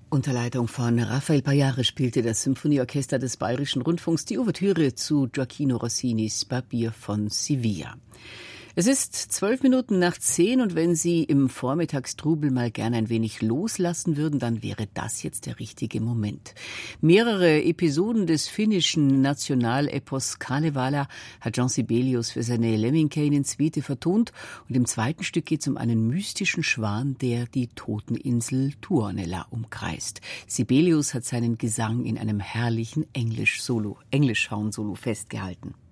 Unter Leitung von Rafael Pajare spielte das Symphonieorchester des Bayerischen Rundfunks die Ouvertüre zu Gioachino Rossinis Barbier von Sevilla. Es ist 10:12 und wenn Sie im Vormittagstrubel mal gerne ein wenig loslassen würden, dann wäre das jetzt der richtige Moment. Mehrere Episoden des finnischen Nationalepos Kalevala hat Jean Sibelius für seine Lemminkäinen-Suite vertont und im zweiten Stück geht es um einen mystischen Schwan, der die Toteninsel Tuonela umkreist. Sibelius hat seinen Gesang in einem herrlichen Englischhorn-Solo festgehalten.